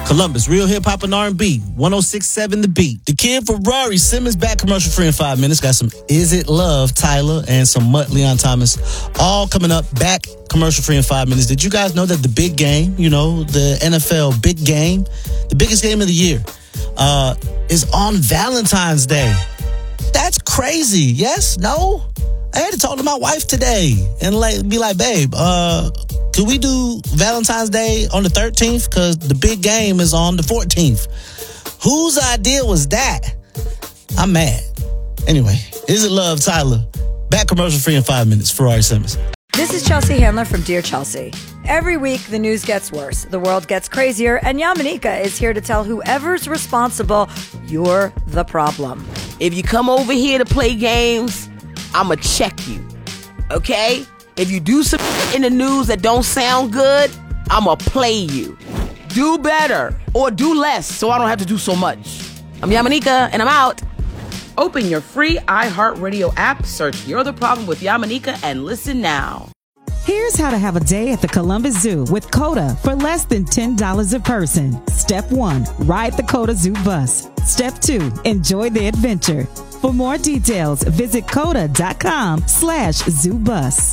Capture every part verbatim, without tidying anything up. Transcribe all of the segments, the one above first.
Columbus, real hip-hop and R and B, one oh six point seven The Beat. The Kid Ferrari, Simmons back commercial free in five minutes. Got some Is It Love, Tyler, and some Mutt, Leon Thomas. All coming up back commercial free in five minutes. Did you guys know that the big game, you know, the N F L big game, the biggest game of the year, uh, is on Valentine's Day? That's crazy. Yes? No? I had to talk to my wife today and like be like, babe, uh, could we do Valentine's Day on the thirteenth? Because the big game is on the fourteenth. Whose idea was that? I'm mad. Anyway, Is It Love, Tyler? Back commercial free in five minutes. Ferrari Simmons. This is Chelsea Handler from Dear Chelsea. Every week, the news gets worse, the world gets crazier, and Yamanika is here to tell whoever's responsible, you're the problem. If you come over here to play games, I'ma check you, okay? If you do some in the news that don't sound good, I'ma play you. Do better or do less so I don't have to do so much. I'm Yamanika, and I'm out. Open your free iHeartRadio app, search You're the Problem with Yamanika, and listen now. Here's how to have a day at the Columbus Zoo with CODA for less than ten dollars a person. Step one, ride the CODA Zoo bus. Step two, enjoy the adventure. For more details, visit coda.com slash zoo bus.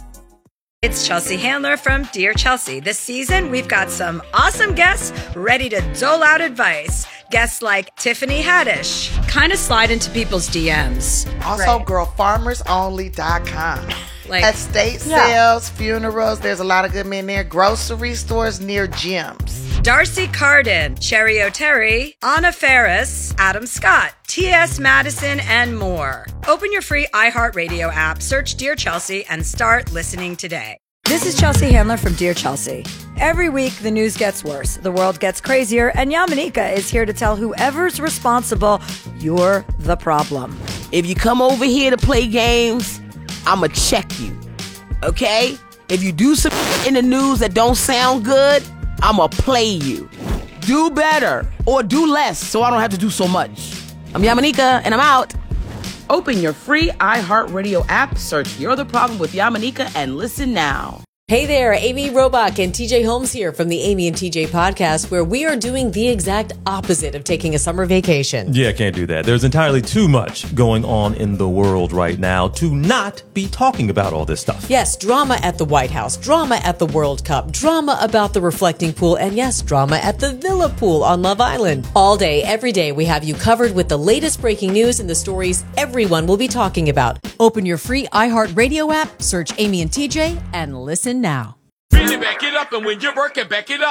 It's Chelsea Handler from Dear Chelsea. This season, we've got some awesome guests ready to dole out advice. Guests like Tiffany Haddish. Kind of slide into people's D Ms. Also, Right. girl farmers only dot com. Like, Estate Yeah. sales, funerals, there's a lot of good men there. Grocery stores near gyms. Darcy Carden, Cherry O'Terry, Anna Ferris, Adam Scott, T S Madison, and more. Open your free iHeartRadio app, search Dear Chelsea, and start listening today. This is Chelsea Handler from Dear Chelsea. Every week, the news gets worse, the world gets crazier, and Yamanika is here to tell whoever's responsible, you're the problem. If you come over here to play games, I'ma check you, okay? If you do some in the news that don't sound good, I'ma play you. Do better or do less so I don't have to do so much. I'm Yamanika, and I'm out. Open your free iHeartRadio app, search You're the Problem with Yamanika, and listen now. Hey there, Amy Robach and T J Holmes here from the Amy and T J podcast, where we are doing the exact opposite of taking a summer vacation. Yeah, can't do that. There's entirely too much going on in the world right now to not be talking about all this stuff. Yes, drama at the White House, drama at the World Cup, drama about the reflecting pool, and yes, drama at the Villa Pool on Love Island. All day, every day, we have you covered with the latest breaking news and the stories everyone will be talking about. Open your free iHeartRadio app, search Amy and T J, and listen now. Really back it up, and when you're working, back it up.